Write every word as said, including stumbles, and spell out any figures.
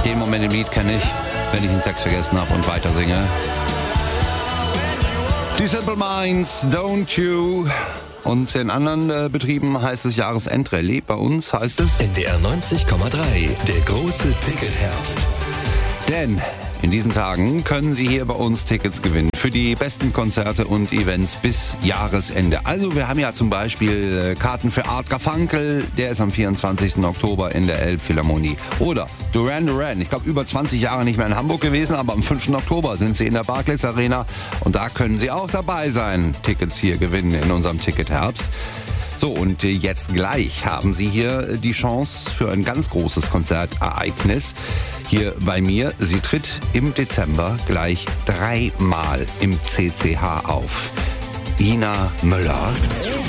Den Moment im Lied kenne ich, wenn ich den Text vergessen habe und weiter singe. Die Simple Minds, Don't You. Und in anderen äh, Betrieben heißt es Jahresendrallye. Bei uns heißt es N D R neunzig Komma drei, der große Ticketherbst. Denn in diesen Tagen können Sie hier bei uns Tickets gewinnen für die besten Konzerte und Events bis Jahresende. Also wir haben ja zum Beispiel äh, Karten für Art Garfunkel, der ist am vierundzwanzigsten Oktober in der Elbphilharmonie. Oder Duran Duran, ich glaube über zwanzig Jahre nicht mehr in Hamburg gewesen, aber am fünften Oktober sind sie in der Barclays Arena und da können Sie auch dabei sein. Tickets hier gewinnen in unserem Ticketherbst. So, und jetzt gleich haben Sie hier die Chance für ein ganz großes Konzertereignis hier bei mir. Sie tritt im Dezember gleich dreimal im C C H auf. Ina Müller.